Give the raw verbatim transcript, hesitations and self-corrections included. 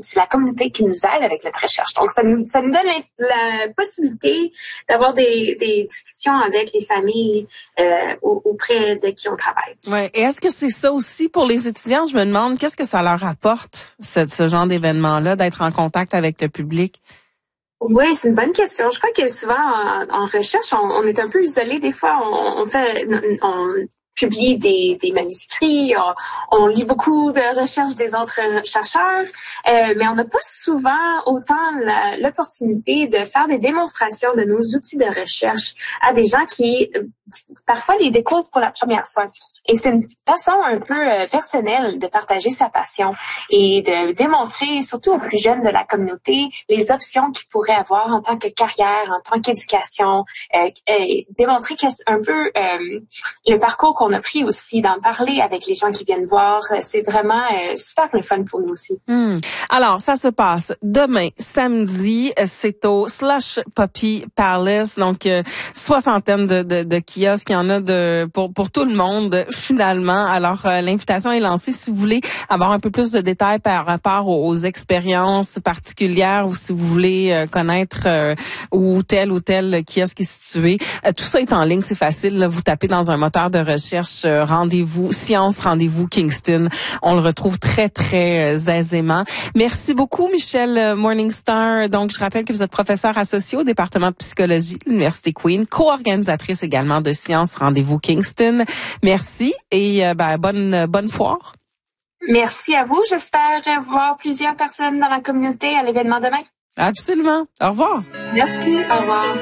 c'est la communauté qui nous aide avec notre recherche. Donc, ça nous, ça nous donne la, la possibilité d'avoir des, des discussions avec les familles euh, auprès de qui on travaille. Ouais. Et est-ce que c'est ça aussi pour les étudiants? Je me demande, qu'est-ce que ça leur apporte, ce, ce genre d'événement-là, d'être en contact avec le public? Oui, c'est une bonne question. Je crois que souvent, en, en recherche, on, on est un peu isolé. Des fois, on, on fait... On, publie des, des manuscrits, on, on lit beaucoup de recherches des autres chercheurs, euh, mais on n'a pas souvent autant la, l'opportunité de faire des démonstrations de nos outils de recherche à des gens qui euh, parfois les découvrent pour la première fois. Et c'est une façon un peu euh, personnelle de partager sa passion et de démontrer, surtout aux plus jeunes de la communauté, les options qu'ils pourraient avoir en tant que carrière, en tant qu'éducation, euh, et démontrer un peu euh, le parcours qu'on a pris aussi, d'en parler avec les gens qui viennent voir. C'est vraiment euh, super le fun pour nous aussi. Hum. Alors, ça se passe demain, samedi, c'est au Slush Puppy Palace, donc euh, soixantaine de, de, de kiosques, il y en a de pour pour tout le monde finalement. Alors, euh, l'invitation est lancée si vous voulez avoir un peu plus de détails par rapport aux, aux expériences particulières ou si vous voulez euh, connaître euh, où tel ou tel kiosque est situé. Euh, tout ça est en ligne, c'est facile. Là, vous tapez dans un moteur de recherche euh, rendez-vous Science Rendez-vous Kingston. On le retrouve très très euh, aisément. Merci beaucoup Michelle Morningstar. Donc je rappelle que vous êtes professeure associée au département de psychologie de l'Université Queen, co-organisatrice également de Science Rendez-vous Kingston. Merci et euh, ben, bonne bonne foire. Merci à vous. J'espère voir plusieurs personnes dans la communauté à l'événement demain. Absolument. Au revoir. Merci. Au revoir.